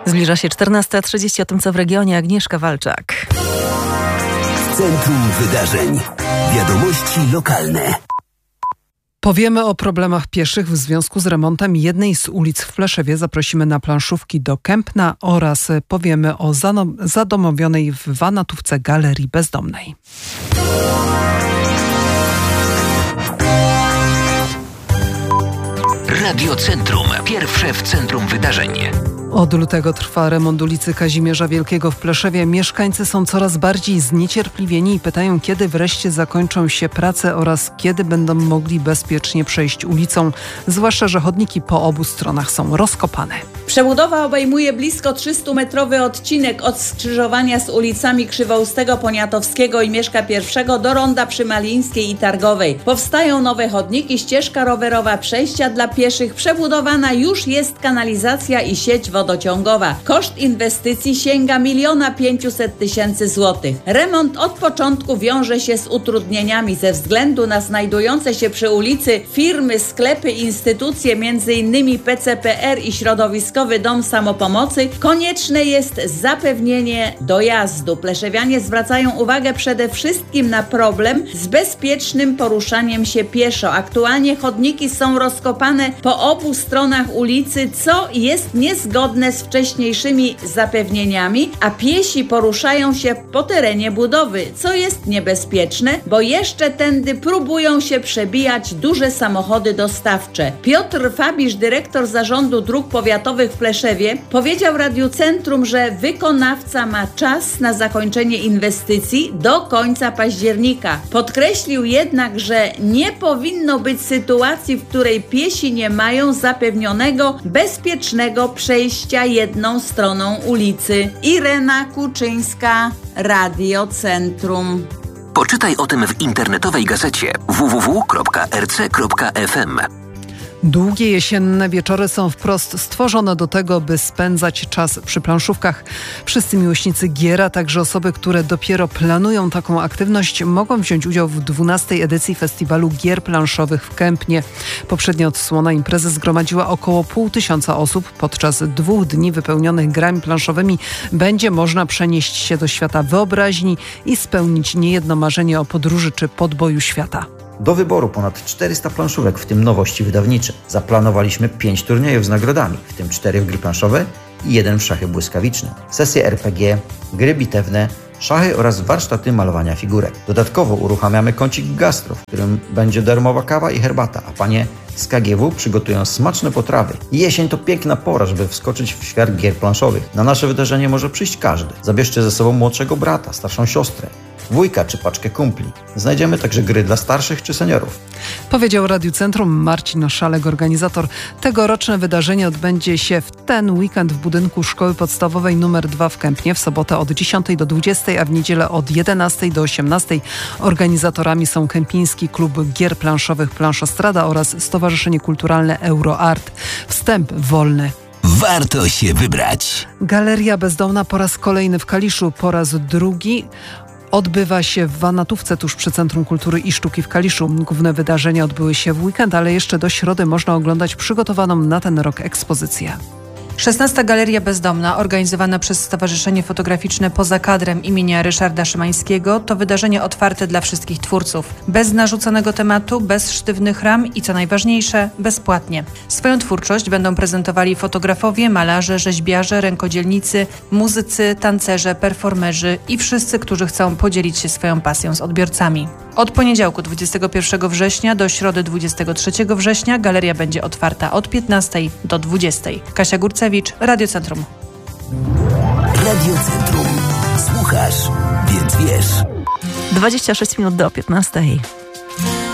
Zbliża się 14:30, o tym co w regionie. Agnieszka Walczak. Centrum Wydarzeń. Wiadomości lokalne. Powiemy o problemach pieszych w związku z remontem jednej z ulic w Pleszewie. Zaprosimy na planszówki do Kępna oraz powiemy o zadomowionej w Wanatówce Galerii Bezdomnej. Radio Centrum. Pierwsze w centrum wydarzeń. Od lutego trwa remont ulicy Kazimierza Wielkiego w Pleszewie. Mieszkańcy są coraz bardziej zniecierpliwieni i pytają, kiedy wreszcie zakończą się prace oraz kiedy będą mogli bezpiecznie przejść ulicą. Zwłaszcza, że chodniki po obu stronach są rozkopane. Przebudowa obejmuje blisko 300-metrowy odcinek od skrzyżowania z ulicami Krzywoustego, Poniatowskiego i Mieszka I do ronda przy Malińskiej i Targowej. Powstają nowe chodniki, ścieżka rowerowa, przejścia dla pieszych. Przebudowana już jest kanalizacja i sieć wodociągowa. Koszt inwestycji sięga 1 500 000 złotych. Remont od początku wiąże się z utrudnieniami ze względu na znajdujące się przy ulicy firmy, sklepy, instytucje, m.in. PCPR i Środowiskowy Dom Samopomocy. Konieczne jest zapewnienie dojazdu. Pleszewianie zwracają uwagę przede wszystkim na problem z bezpiecznym poruszaniem się pieszo. Aktualnie chodniki są rozkopane po obu stronach ulicy, co jest niezgodne z wcześniejszymi zapewnieniami, a piesi poruszają się po terenie budowy, co jest niebezpieczne, bo jeszcze tędy próbują się przebijać duże samochody dostawcze. Piotr Fabisz, dyrektor Zarządu Dróg Powiatowych w Pleszewie, powiedział Radiu Centrum, że wykonawca ma czas na zakończenie inwestycji do końca października. Podkreślił jednak, że nie powinno być sytuacji, w której piesi nie mają zapewnionego bezpiecznego przejścia jedną stroną ulicy. Irena Kuczyńska, Radio Centrum. Poczytaj o tym w internetowej gazecie www.rc.fm. Długie jesienne wieczory są wprost stworzone do tego, by spędzać czas przy planszówkach. Wszyscy miłośnicy gier, a także osoby, które dopiero planują taką aktywność, mogą wziąć udział w 12. edycji Festiwalu Gier Planszowych w Kępnie. Poprzednia odsłona imprezy zgromadziła około 500 osób. Podczas 2 dni wypełnionych grami planszowymi będzie można przenieść się do świata wyobraźni i spełnić niejedno marzenie o podróży czy podboju świata. Do wyboru ponad 400 planszówek, w tym nowości wydawnicze. Zaplanowaliśmy 5 turniejów z nagrodami, w tym 4 w gry planszowe i 1 w szachy błyskawiczne. Sesje RPG, gry bitewne, szachy oraz warsztaty malowania figurek. Dodatkowo uruchamiamy kącik gastro, w którym będzie darmowa kawa i herbata, a panie z KGW przygotują smaczne potrawy. Jesień to piękna pora, żeby wskoczyć w świat gier planszowych. Na nasze wydarzenie może przyjść każdy. Zabierzcie ze sobą młodszego brata, starszą siostrę, wujka czy paczkę kumpli. Znajdziemy także gry dla starszych czy seniorów. Powiedział Radiu Centrum Marcin Szalek, organizator. Tegoroczne wydarzenie odbędzie się w ten weekend w budynku Szkoły Podstawowej nr 2 w Kępnie, w sobotę od 10 do 20, a w niedzielę od 11 do 18. Organizatorami są Kępiński Klub Gier Planszowych Planszostrada oraz Stowarzyszenie Kulturalne Euroart. Wstęp wolny. Warto się wybrać. Galeria Bezdomna po raz kolejny w Kaliszu, po raz drugi odbywa się w Wanatówce, tuż przy Centrum Kultury i Sztuki w Kaliszu. Główne wydarzenia odbyły się w weekend, ale jeszcze do środy można oglądać przygotowaną na ten rok ekspozycję. 16. Galeria Bezdomna, organizowana przez Stowarzyszenie Fotograficzne Poza Kadrem imienia Ryszarda Szymańskiego, to wydarzenie otwarte dla wszystkich twórców. Bez narzuconego tematu, bez sztywnych ram i co najważniejsze, bezpłatnie. Swoją twórczość będą prezentowali fotografowie, malarze, rzeźbiarze, rękodzielnicy, muzycy, tancerze, performerzy i wszyscy, którzy chcą podzielić się swoją pasją z odbiorcami. Od poniedziałku 21 września do środy 23 września galeria będzie otwarta od 15 do 20. Kasia Górcewicz, Radio Centrum. Radio Centrum. Słuchasz, więc wiesz. 26 minut do 15.